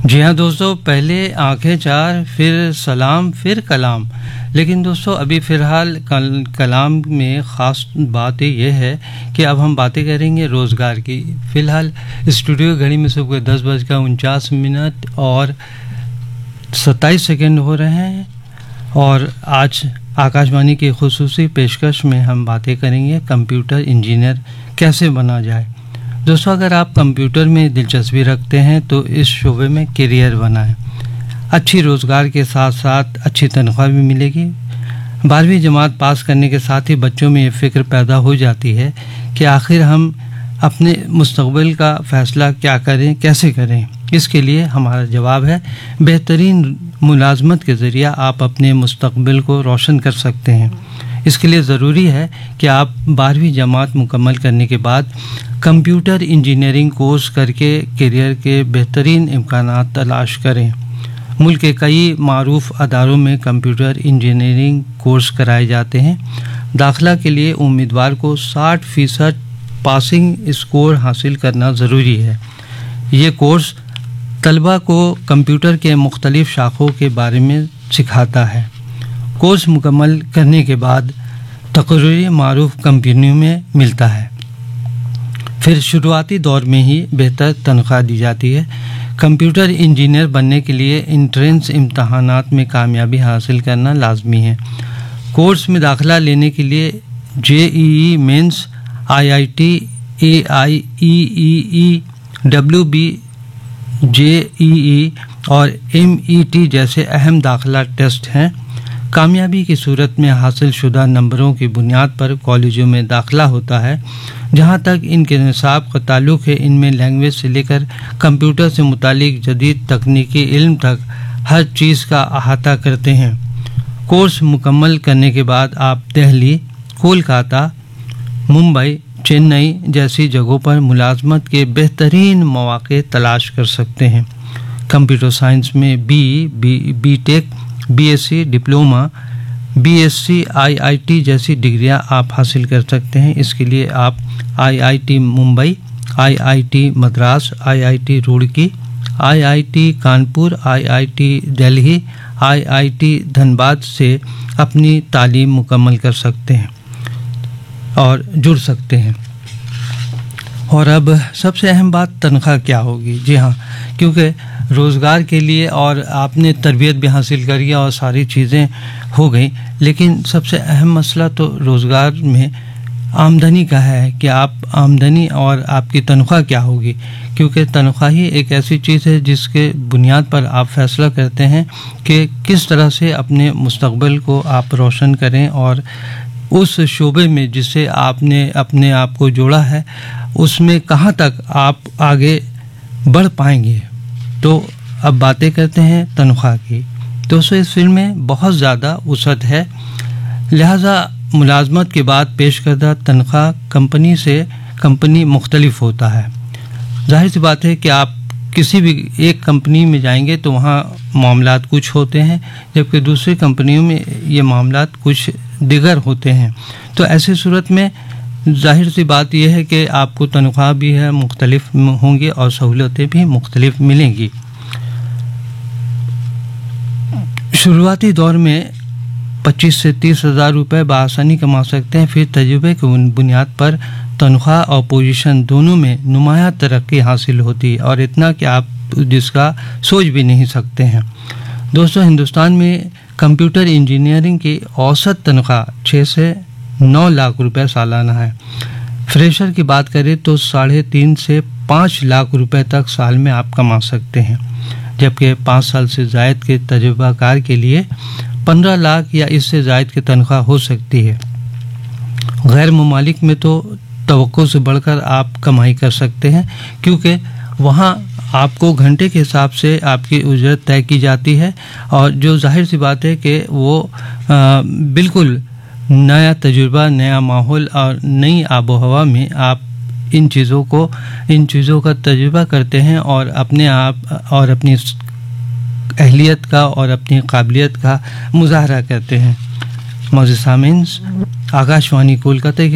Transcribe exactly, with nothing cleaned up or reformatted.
جی ہاں دوستو، پہلے آنکھیں چار، پھر سلام، پھر کلام. لیکن دوستو ابھی فی الحال کلام میں خاص بات یہ ہے کہ اب ہم باتیں کریں گے روزگار کی. فی الحال اسٹوڈیو گھڑی میں صبح دس بج کر انچاس منٹ اور ستائیس سیکنڈ ہو رہے ہیں، اور آج آکاش وانی کی خصوصی پیشکش میں ہم باتیں کریں گے کمپیوٹر انجینئر کیسے بنا جائے. دوستو اگر آپ کمپیوٹر میں دلچسپی رکھتے ہیں تو اس شعبے میں کیریئر بنائیں. اچھی روزگار کے ساتھ ساتھ اچھی تنخواہ بھی ملے گی. بارہویں جماعت پاس کرنے کے ساتھ ہی بچوں میں یہ فکر پیدا ہو جاتی ہے کہ آخر ہم اپنے مستقبل کا فیصلہ کیا کریں، کیسے کریں. اس کے لیے ہمارا جواب ہے بہترین ملازمت کے ذریعہ آپ اپنے مستقبل کو روشن کر سکتے ہیں. اس کے لیے ضروری ہے کہ آپ بارہویں جماعت مکمل کرنے کے بعد کمپیوٹر انجینئرنگ کورس کر کے کیریئر کے بہترین امکانات تلاش کریں. ملک کے کئی معروف اداروں میں کمپیوٹر انجینئرنگ کورس کرائے جاتے ہیں. داخلہ کے لیے امیدوار کو ساٹھ فیصد پاسنگ اسکور حاصل کرنا ضروری ہے. یہ کورس طلباء کو کمپیوٹر کے مختلف شاخوں کے بارے میں سکھاتا ہے. کورس مکمل کرنے کے بعد تقرری معروف کمپنیوں میں ملتا ہے. پھر شروعاتی دور میں ہی بہتر تنخواہ دی جاتی ہے. کمپیوٹر انجینئر بننے کے لیے انٹرنس امتحانات میں کامیابی حاصل کرنا لازمی ہے. کورس میں داخلہ لینے کے لیے جے ای ای means, I I T, a I E E E, W B, جے ای ای اور ایم ای ٹی جیسے اہم داخلہ ٹیسٹ ہیں. کامیابی کی صورت میں حاصل شدہ نمبروں کی بنیاد پر کالجوں میں داخلہ ہوتا ہے. جہاں تک ان کے نصاب کا تعلق ہے، ان میں لینگویج سے لے کر کمپیوٹر سے متعلق جدید تکنیکی علم تک ہر چیز کا احاطہ کرتے ہیں. کورس مکمل کرنے کے بعد آپ دہلی، کولکاتہ، ممبئی، چنئی جیسی جگہوں پر ملازمت کے بہترین مواقع تلاش کر سکتے ہیں. کمپیوٹر سائنس میں be be be take, B S C, diploma, B S C, I I T جیسی ڈگریاں آپ حاصل کر سکتے ہیں. اس کے لیے آپ آئی I T Mumbai, I I T Madras, I I T Roorkee, I I T Kanpur, I I T Delhi, I I T Dhanbad سے اپنی تعلیم مکمل کر سکتے ہیں اور جڑ سکتے ہیں. اور اب سب سے اہم بات تنخواہ کیا ہوگی. جی ہاں، کیونکہ روزگار کے لیے اور آپ نے تربیت بھی حاصل کری اور ساری چیزیں ہو گئیں، لیکن سب سے اہم مسئلہ تو روزگار میں آمدنی کا ہے کہ آپ آمدنی اور آپ کی تنخواہ کیا ہوگی. کیونکہ تنخواہ ہی ایک ایسی چیز ہے جس کے بنیاد پر آپ فیصلہ کرتے ہیں کہ کس طرح سے اپنے مستقبل کو آپ روشن کریں اور اس شعبے میں جس سے آپ نے اپنے آپ کو جوڑا ہے اس میں کہاں تک آپ آگے بڑھ پائیں گے. تو اب باتیں کرتے ہیں تنخواہ کی. دوستو اس فلم میں بہت زیادہ وسعت ہے، لہذا ملازمت کے بعد پیش کردہ تنخواہ کمپنی سے کمپنی مختلف ہوتا ہے. ظاہر سی بات ہے کہ آپ کسی بھی ایک کمپنی میں جائیں گے تو وہاں معاملات کچھ ہوتے ہیں، جبکہ دوسری کمپنیوں میں یہ معاملات کچھ دیگر ہوتے ہیں. تو ایسی صورت میں ظاہر سی بات یہ ہے کہ آپ کو تنخواہ بھی ہے مختلف ہوں گی اور سہولتیں بھی مختلف ملیں گی. شروعاتی دور میں پچیس سے تیس ہزار روپے بآسانی کما سکتے ہیں. پھر تجربے کی بنیاد پر تنخواہ اور پوزیشن دونوں میں نمایاں ترقی حاصل ہوتی ہے، اور اتنا کہ آپ جس کا سوچ بھی نہیں سکتے ہیں. دوستو ہندوستان میں کمپیوٹر انجینئرنگ کی اوسط تنخواہ چھ سے نو لاکھ روپے سالانہ ہے. فریشر کی بات کریں تو ساڑھے تین سے پانچ لاکھ روپے تک سال میں آپ کما سکتے ہیں، جبکہ پانچ سال سے زائد کے تجربہ کار کے لیے پندرہ لاکھ یا اس سے زائد کی تنخواہ ہو سکتی ہے. غیر ممالک میں تو توقع سے بڑھ کر آپ کمائی کر سکتے ہیں، کیونکہ وہاں آپ کو گھنٹے کے حساب سے آپ کی اجرت طے کی جاتی ہے، اور جو ظاہر سی بات ہے کہ وہ بالکل نیا تجربہ، نیا ماحول اور نئی آب و ہوا میں آپ ان چیزوں کو ان چیزوں کا تجربہ کرتے ہیں اور اپنے آپ اور اپنی اہلیت کا اور اپنی قابلیت کا مظاہرہ کرتے ہیں. معزز سامعین، آکاش وانی کولکاتہ